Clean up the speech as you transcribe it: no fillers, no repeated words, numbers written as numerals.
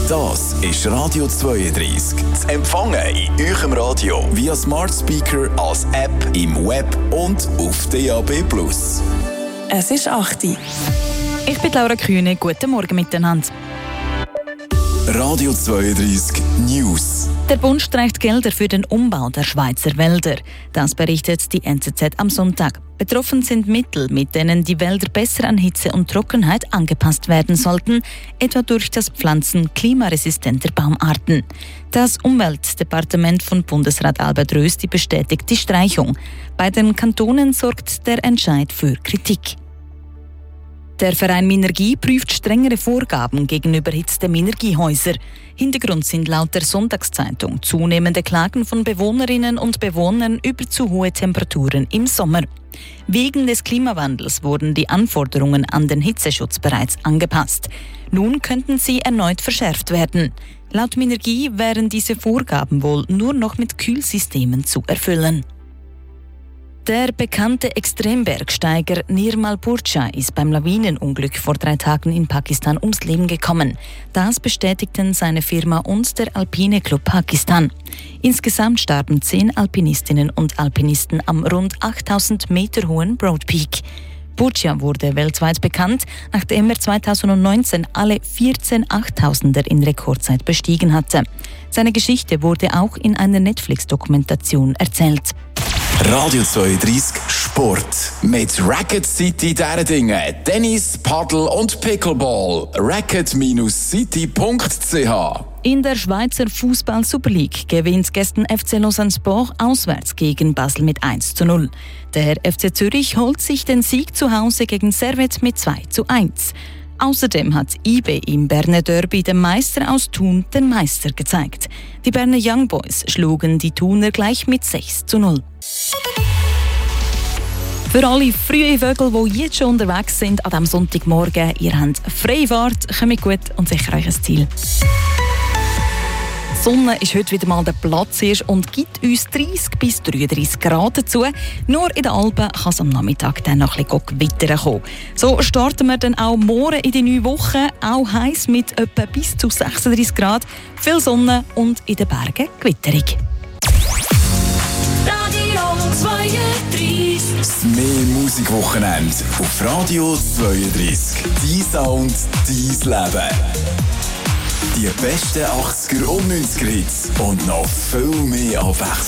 Das ist Radio 32. Zu empfangen in eurem Radio via Smart Speaker, als App, im Web und auf DAB+. Es ist 8 Uhr. Ich bin Laura Kühne. Guten Morgen miteinander. Radio 32 News. Der Bund streicht Gelder für den Umbau der Schweizer Wälder. Das berichtet die NZZ am Sonntag. Betroffen sind Mittel, mit denen die Wälder besser an Hitze und Trockenheit angepasst werden sollten, etwa durch das Pflanzen klimaresistenter Baumarten. Das Umweltdepartement von Bundesrat Albert Rösti bestätigt die Streichung. Bei den Kantonen sorgt der Entscheid für Kritik. Der Verein Minergie prüft strengere Vorgaben gegenüber Hitze der Minergiehäuser. Hintergrund sind laut der Sonntagszeitung zunehmende Klagen von Bewohnerinnen und Bewohnern über zu hohe Temperaturen im Sommer. Wegen des Klimawandels wurden die Anforderungen an den Hitzeschutz bereits angepasst. Nun könnten sie erneut verschärft werden. Laut Minergie wären diese Vorgaben wohl nur noch mit Kühlsystemen zu erfüllen. Der bekannte Extrembergsteiger Nirmal Purcha ist beim Lawinenunglück vor 3 Tagen in Pakistan ums Leben gekommen. Das bestätigten seine Firma und der Alpine Club Pakistan. Insgesamt starben 10 Alpinistinnen und Alpinisten am rund 8000 Meter hohen Broad Peak. Purcha wurde weltweit bekannt, nachdem er 2019 alle 14 8000er in Rekordzeit bestiegen hatte. Seine Geschichte wurde auch in einer Netflix-Dokumentation erzählt. Radio 32 Sport. Mit Racket City Derdingen, Tennis, Paddel und Pickleball. Racket-city.ch. In der Schweizer Fußball-Super League gewinnt gestern FC Lausanne Sport auswärts gegen Basel mit 1:0. Der FC Zürich holt sich den Sieg zu Hause gegen Servette mit 2:1. Außerdem hat IB im Berner Derby dem Meister aus Thun den Meister gezeigt. Die Berner Young Boys schlugen die Thuner gleich mit 6:0. Für alle frühen Vögel, die jetzt schon unterwegs sind an diesem Sonntagmorgen, ihr habt freie Fahrt, kommt gut und sicher euch ein Ziel. Die Sonne ist heute wieder mal der Platz und gibt uns 30 bis 33 Grad dazu. Nur in den Alpen kann es am Nachmittag dann noch ein bisschen Gewitter kommen. So starten wir dann auch morgen in die neue Woche, auch heiß mit etwa bis zu 36 Grad, viel Sonne und in den Bergen Gewitterung. Radio 32. Das mehr Musikwochenende auf Radio 32. Dein Sound, dein Leben. Die besten 80er und 90er Hits und noch viel mehr Abwechslung.